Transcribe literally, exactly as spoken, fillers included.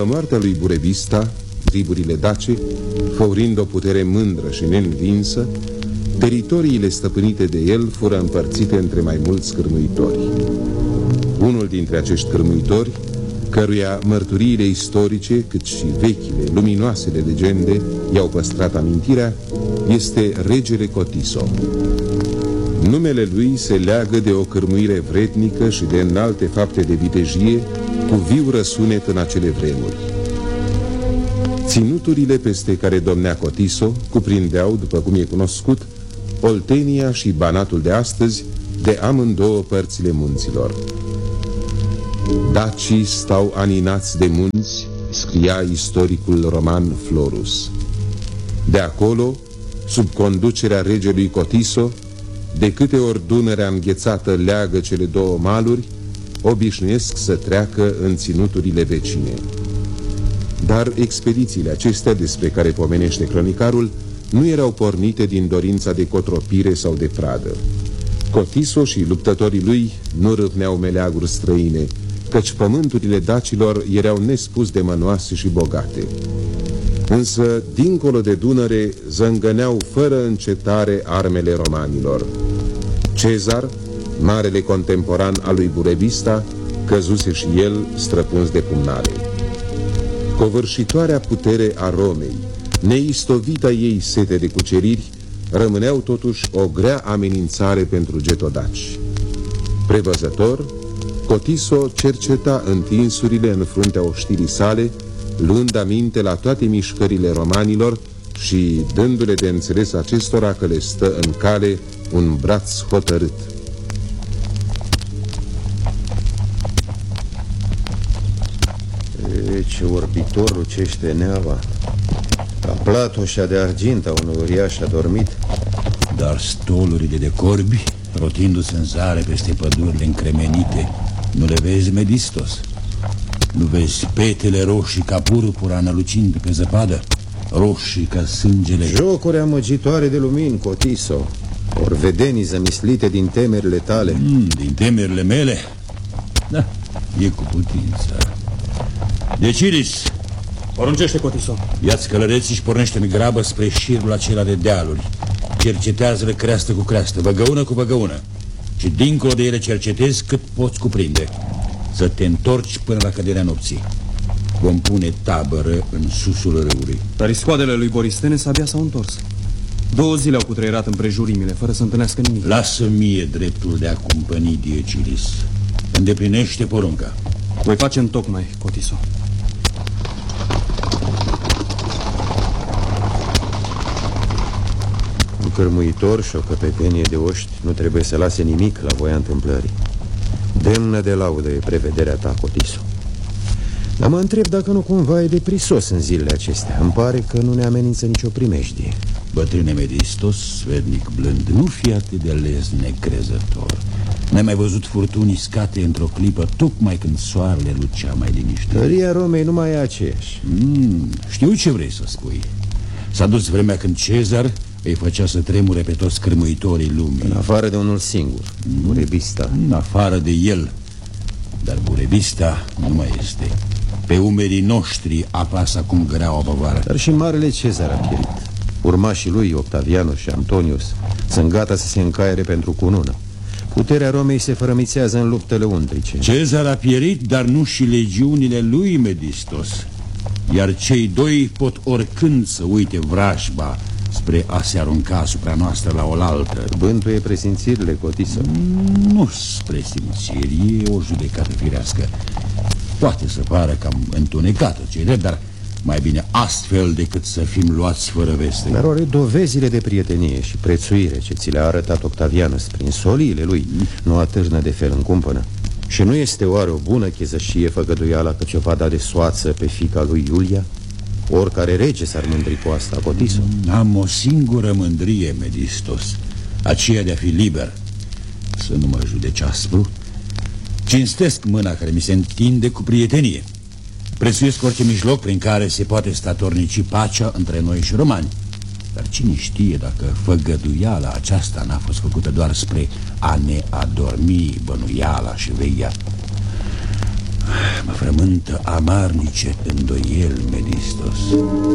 după moartea lui Burebista, triburile dace, făurind o putere mândră și neînvinsă, teritoriile stăpânite de el fură împărțite între mai mulți cârmuitori. Unul dintre acești cârmuitori, căruia mărturiile istorice, cât și vechile, luminoasele legende i-au păstrat amintirea, este regele Cotiso. Numele lui se leagă de o cârmuire vrednică și de înalte fapte de vitejie, cu viu răsunet în acele vremuri. Ținuturile peste care domnea Cotiso cuprindeau, după cum e cunoscut, Oltenia și Banatul de astăzi, de amândouă părțile munților. Dacii stau aninați de munți, scria istoricul roman Florus. De acolo, sub conducerea regelui Cotiso, de câte ori Dunărea înghețată leagă cele două maluri, obișnuiesc să treacă în ținuturile vecine. Dar expedițiile acestea, despre care pomenește cronicarul, nu erau pornite din dorința de cotropire sau de pradă. Cotiso și luptătorii lui nu râvneau meleaguri străine, căci pământurile dacilor erau nespus de mănoase și bogate. Însă, dincolo de Dunăre, zângăneau fără încetare armele romanilor. Cezar, marele contemporan al lui Burebista, căzuse și el străpuns de pumnale. Covârșitoarea putere a Romei, neistovita ei sete de cuceriri, rămâneau totuși o grea amenințare pentru getodaci. Prevăzător, Cotiso cerceta întinsurile în fruntea oștirii sale, luând aminte la toate mișcările romanilor și dându-le de înțeles acestora că le stă în cale un braț hotărât. E, ce orbitor lucește neava! Ca platoșa de argint a unui uriaș adormit. Dar stolurile de corbi, rotindu-se în zare peste pădurile încremenite, nu le vezi, Medistos? Nu vezi petele roșii ca purpura nălucind pe zăpadă, roșii ca sângele? Jocuri amăgitoare de lumini, Cotiso, ori vedenii zămislite din temerile tale. mm, Din temerile mele? Da, e cu putință. Decilis, poruncește, Cotiso. ia-ți călăreții și pornește-mi grabă spre șirul acela de dealuri. Cercetează-le creastă cu creastă, băgăună cu băgăună, și dincolo de ele cercetezi cât poți cuprinde. Să te întorci până la căderea nopții. Vom pune tabără în susul râului. Dar iscoadele lui Boristenes abia s-au întors. Două zile au cutreierat împrejurimile, fără să întâlnească nimic. Lasă mie dreptul de a cumpăni, Decilis. Îndeplinește porunca. Voi face întocmai, Cotiso. Un cărmuitor și o căpetenie de oști nu trebuie să lase nimic la voia întâmplării. Demnă de laudă e prevederea ta, Cotiso. Dar mă întreb dacă nu cumva e de prisos în zilele acestea. Îmi pare că nu ne amenință nicio primejdie. Bătrâne Medistos, sfednic blând, nu fi atât de les necrezător. N-ai mai văzut furtuni scate într-o clipă, tocmai când soarele lucea mai liniștit? Tăria Romei nu mai e aceeași. mm, Știu ce vrei să spui. S-a dus vremea când Cezar îi făcea să tremure pe toți cârmuitorii lumii. În afară de unul singur, mm. Burebista. În afară de el. Dar Burebista nu mai este. Pe umerii noștri apasă acum grea o povară. Dar și marele Cezar a pierit. Urmașii lui, Octavianus și Antonius, sunt gata să se încaiere pentru cunună. Puterea Romei se fărămițează în luptele undrice. Cezar a pierit, dar nu și legiunile lui, Medistos. Iar cei doi pot oricând să uite vrajba spre a se arunca asupra noastră la oaltă. Bântuie presimțirile, Cotiso. Nu spre simțiri, e o judecată firească. Poate să pară cam întunecată, ce drept, dar mai bine astfel decât să fim luați fără veste. Dar oare dovezile de prietenie și prețuire ce ți le-a arătat Octavianus prin soliile lui mm. nu atârnă de fel în cumpănă? Și nu este oare o bună chezășie făgăduiala că ce-o va da de soață pe fiica lui Iulia? Oricare rege s-ar mândri cu asta, Cotiso. Am o singură mândrie, Medistos, aceea de a fi liber. Să nu mă judeci aspru. Cinstesc mâna care mi se întinde cu prietenie. Prețuiesc orice mijloc prin care se poate statornici pacea între noi și romani. Dar cine știe dacă făgăduiala aceasta n-a fost făcută doar spre a ne adormi bănuiala și veia. Mă frământă amarnice îndoiel, Medistos.